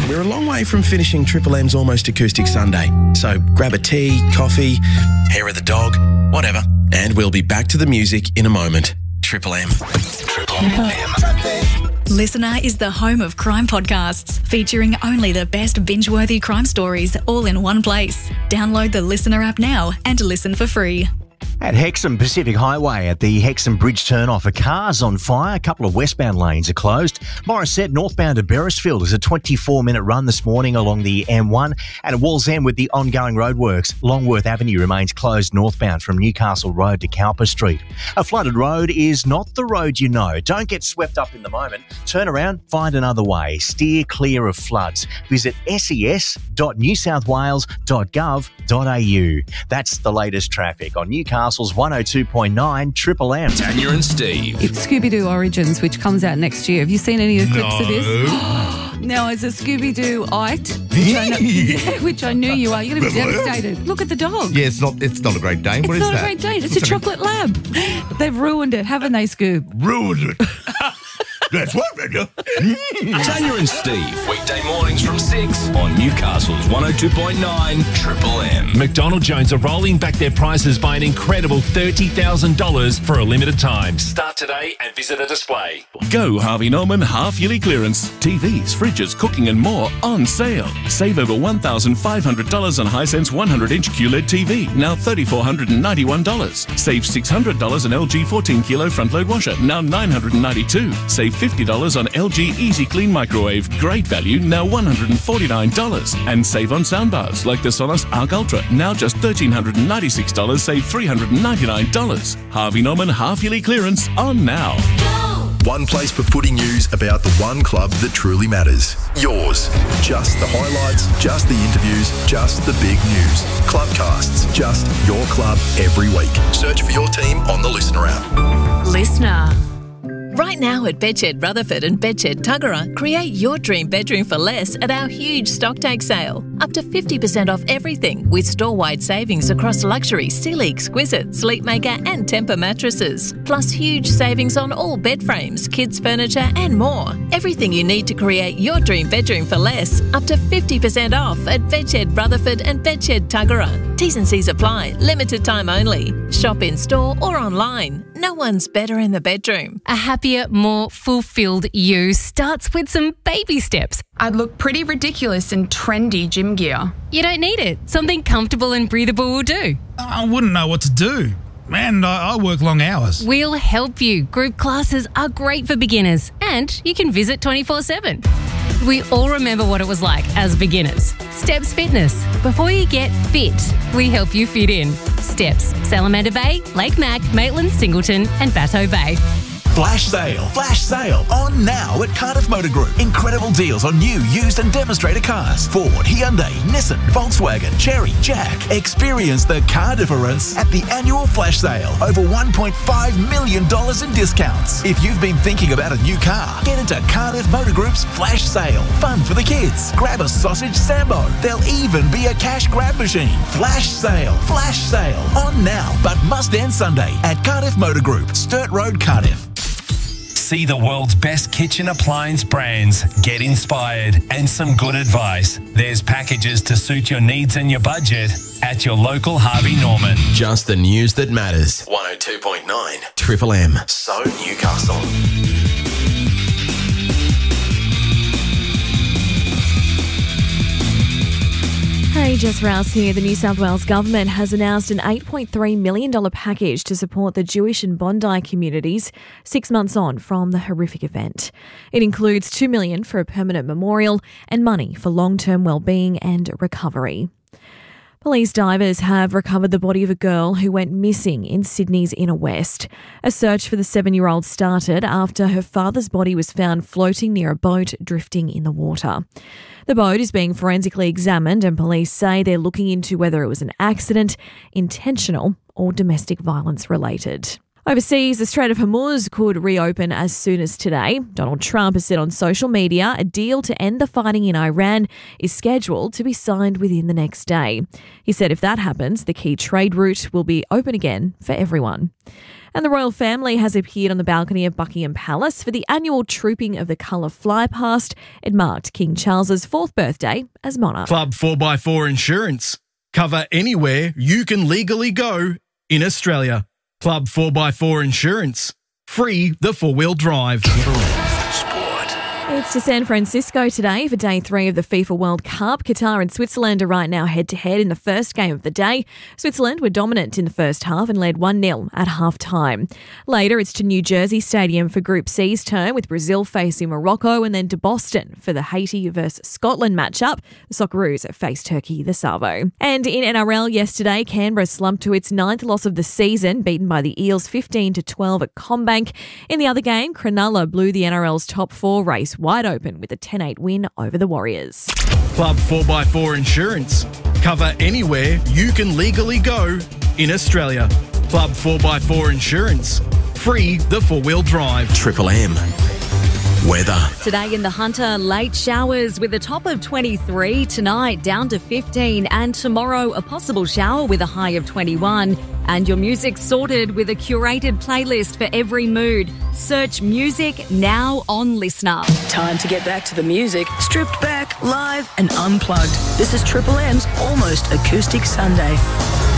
we're a long way from finishing Triple M's Almost Acoustic Sunday. So grab a tea, coffee, hair of the dog, whatever, and we'll be back to the music in a moment. Triple M. Triple M. Listener is the home of crime podcasts, featuring only the best binge-worthy crime stories all in one place. Download the Listener app now and listen for free. At Hexham Pacific Highway at the Hexham Bridge turnoff, a car's on fire. A couple of westbound lanes are closed. Morisset northbound to Beresfield is a 24-minute run this morning along the M1. And at Wallsend with the ongoing roadworks, Longworth Avenue remains closed northbound from Newcastle Road to Cowper Street. A flooded road is not the road you know. Don't get swept up in the moment. Turn around, find another way. Steer clear of floods. Visit ses.newsouthwales.gov.au. That's the latest traffic on Newcastle's 102.9 Triple M. Tanya and Steve. It's Scooby-Doo Origins, which comes out next year. Have you seen any of the clips of this? No, it's a Scooby-Doo-ite, which I knew you are. You're going to be devastated. Look at the dog. Yeah, it's not a Great Dane. What is that? It's not a Great Dane. It's a chocolate lab. They've ruined it, haven't they, Scoob? Ruined it. That's what, Roger. Tanya and Steve. Weekday mornings from 6 on Newcastle's 102.9 Triple M. McDonald Jones are rolling back their prices by an incredible $30,000 for a limited time. Start today and visit a display. Go Harvey Norman half-yearly clearance. TVs, fridges, cooking and more on sale. Save over $1,500 on Hisense 100-inch QLED TV, now $3,491. Save $600 on LG 14-kilo front-load washer, now $992. Save $50 on LG Easy Clean Microwave, great value, now $149. And save on soundbars like the Sonos Arc Ultra, now just $1,396, save $399. Harvey Norman half-yearly clearance on now. One place for footy news about the one club that truly matters. Yours. Just the highlights, just the interviews, just the big news. Clubcasts, just your club every week. Search for your team on the Listener app. Listener. Right now at Bedshed Rutherford and Bedshed Tuggerah, create your dream bedroom for less at our huge stocktake sale. Up to 50% off everything with store-wide savings across luxury, Sealy Exquisite, Sleepmaker and Tempur mattresses. Plus huge savings on all bed frames, kids furniture and more. Everything you need to create your dream bedroom for less. Up to 50% off at Bedshed Rutherford and Bedshed Tuggerah. T's and C's apply. Limited time only. Shop in store or online. No one's better in the bedroom. A happier, more fulfilled you starts with some baby steps. I'd look pretty ridiculous in trendy gym gear. You don't need it. Something comfortable and breathable will do. I wouldn't know what to do. And I work long hours. We'll help you. Group classes are great for beginners and you can visit 24/7. We all remember what it was like as beginners. Steps Fitness. Before you get fit, we help you fit in. Steps, Salamander Bay, Lake Mac, Maitland, Singleton and Batteau Bay. Flash sale on now at Cardiff Motor Group. Incredible deals on new, used and demonstrator cars. Ford, Hyundai, Nissan, Volkswagen, Chery, Jack. Experience the car difference at the annual flash sale. Over $1.5 million in discounts. If you've been thinking about a new car, get into Cardiff Motor Group's flash sale. Fun for the kids. Grab a sausage Sambo. There'll even be a cash grab machine. Flash sale on now, but must end Sunday at Cardiff Motor Group, Sturt Road, Cardiff. See the world's best kitchen appliance brands. Get inspired and some good advice. There's packages to suit your needs and your budget at your local Harvey Norman. Just the news that matters. 102.9 Triple M. So Newcastle. Hey, Jess Rouse here. The New South Wales Government has announced an $8.3 million package to support the Jewish and Bondi communities 6 months on from the horrific event. It includes $2 million for a permanent memorial and money for long-term well-being and recovery. Police divers have recovered the body of a girl who went missing in Sydney's Inner West. A search for the 7-year-old started after her father's body was found floating near a boat drifting in the water. The boat is being forensically examined and police say they're looking into whether it was an accident, intentional or domestic violence related. Overseas, the Strait of Hormuz could reopen as soon as today. Donald Trump has said on social media a deal to end the fighting in Iran is scheduled to be signed within the next day. He said if that happens, the key trade route will be open again for everyone. And the royal family has appeared on the balcony of Buckingham Palace for the annual Trooping of the Colour Flypast. It marked King Charles's 4th birthday as monarch. Club 4x4 Insurance. Cover anywhere you can legally go in Australia. Club 4x4 Insurance. Free the 4-wheel drive. It's to San Francisco today for day 3 of the FIFA World Cup. Qatar and Switzerland are right now head-to-head in the first game of the day. Switzerland were dominant in the first half and led 1-0 at half-time. Later, it's to New Jersey Stadium for Group C's turn, with Brazil facing Morocco, and then to Boston for the Haiti versus Scotland matchup. The Socceroos face Turkey the Savo. And in NRL yesterday, Canberra slumped to its 9th loss of the season, beaten by the Eels 15-12 at CommBank. In the other game, Cronulla blew the NRL's top 4 race wide open with a 10-8 win over the Warriors. Club 4x4 Insurance. Cover anywhere you can legally go in Australia. Club 4x4 Insurance. Free the 4-wheel drive. Triple M. Weather. Today in the Hunter, late showers with a top of 23. Tonight, down to 15. And tomorrow, a possible shower with a high of 21. And your music sorted with a curated playlist for every mood. Search music now on Listener. Time to get back to the music, stripped back, live and unplugged. This is Triple M's Almost Acoustic Sunday.